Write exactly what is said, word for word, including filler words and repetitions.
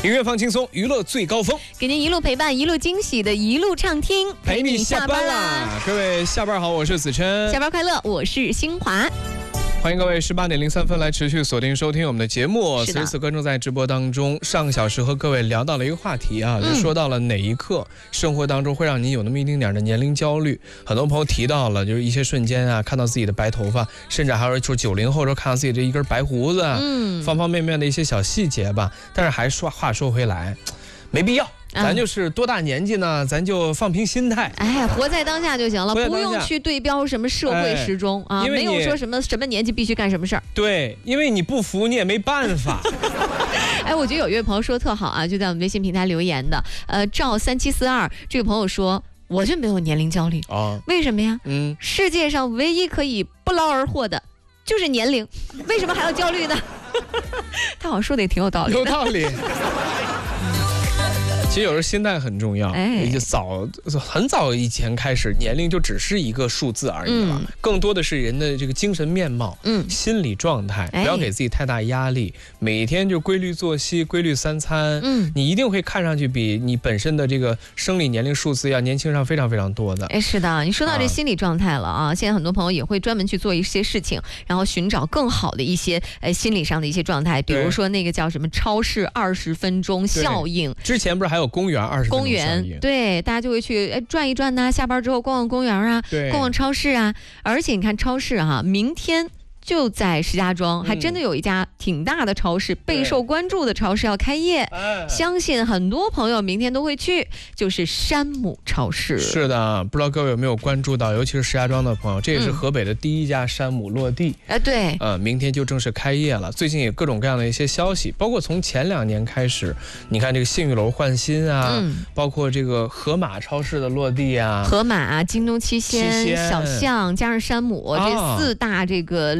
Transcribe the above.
音乐放轻松，娱乐最高峰， 给您一路陪伴，一路惊喜的一路畅听， 陪你下班啦！各位下班好，我是子琛， 下班快乐，我是新华。 欢迎各位十八点零三分来持续锁定收听我们的节目。此时此刻正在直播当中，上个小时和各位聊到了一个话题啊，就说到了哪一刻生活当中会让你有那么一丁点的年龄焦虑。很多朋友提到了，就是一些瞬间啊，看到自己的白头发，甚至还有说九零后时候看到自己这一根白胡子啊，嗯，方方面面的一些小细节吧。但是还说话说回来，没必要。咱就是多大年纪呢？咱就放平心态， 哎，活在当下就行了，不用去对标什么社会时钟、哎、啊，没有说什么什么年纪必须干什么事儿。 对，因为你不服你也没办法。 哎，我觉得有一位朋友说特好啊，就在我们微信平台留言的，呃，赵三七四二这个朋友说，我就没有年龄焦虑啊、哦，为什么呀？嗯，世界上唯一可以不劳而获的就是年龄，为什么还要焦虑呢？他好像说的也挺有道理的， 有道理。其实有时候心态很重要，哎，早很早以前开始，年龄就只是一个数字而已了，嗯、更多的是人的这个精神面貌、嗯、心理状态，不要给自己太大压力，哎、每天就规律作息、规律三餐，嗯，你一定会看上去比你本身的这个生理年龄数字要年轻上非常非常多的。 哎，是的，你说到这心理状态了啊，啊现在很多朋友也会专门去做一些事情，然后寻找更好的一些呃心理上的一些状态，比如说那个叫什么超市二十分钟效应， 之前不是还有公园二十分钟公园，对，大家就会去哎转一转呐、啊，下班之后逛逛公园啊，逛逛超市啊，而且你看超市哈、啊，明天就在石家庄、嗯，还真的有一家挺大的超市，备受关注的超市要开业，相信很多朋友明天都会去，就是山姆超市。 是的，不知道各位有没有关注到，尤其是石家庄的朋友，这也是河北的第一家山姆落地。 哎、嗯，对， 呃，明天就正式开业了。最近有各种各样的一些消息，包括从前两年开始，你看这个信誉楼换新啊，嗯、包括这个盒马超市的落地啊， 盒马、啊、京东七鲜、小象加上山姆、啊、这四大这个